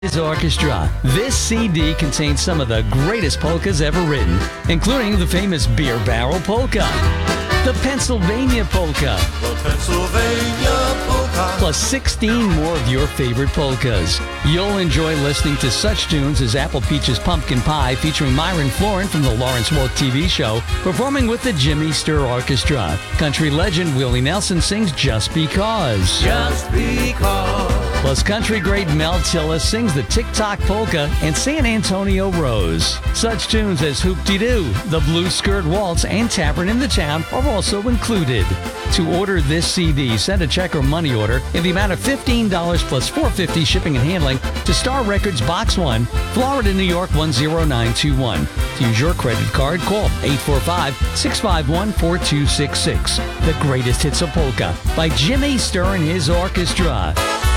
His orchestra. This CD contains some of the greatest polkas ever written, including the famous Beer Barrel Polka, the Pennsylvania Polka, plus 16 more of your favorite polkas. You'll enjoy listening to such tunes as Apple Peach's Pumpkin Pie featuring Myron Florin from the Lawrence Welk TV show, performing with the Jimmy Sturr Orchestra. Country legend Willie Nelson sings Just Because. Just because. Plus country great Mel Tillis sings the Tick-Tock Polka and San Antonio Rose. Such tunes as Hoop-Dee-Doo, the Blue Skirt Waltz, and Tavern in the Town are also included. To order this CD, send a check or money order in the amount of $15 plus $4.50 shipping and handling to Star Records Box 1, Florida, New York 10921. To use your credit card, call 845-651-4266. The greatest hits of polka by Jimmy Sturr and his orchestra.